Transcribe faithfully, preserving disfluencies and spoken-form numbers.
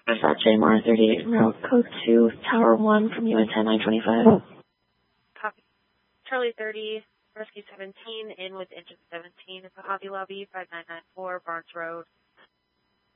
Versace Mar thirty-eight route, code two, Tower one from U N ten nine twenty-five. Copy. Charlie thirty, Rescue seventeen, in with engine seventeen at the Hobby Lobby, five nine nine four, Barnes Road.